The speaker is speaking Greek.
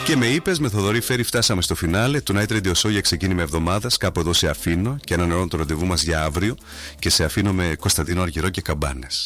Και με είπες, με Θοδωρή Φέρη, φτάσαμε στο φινάλε του Night Radio Show για ξεκίνημα εβδομάδας. Κάπου εδώ σε αφήνω και ανανεώνω το ραντεβού μας για αύριο και σε αφήνω με Κωνσταντίνο Αργυρό και καμπάνες.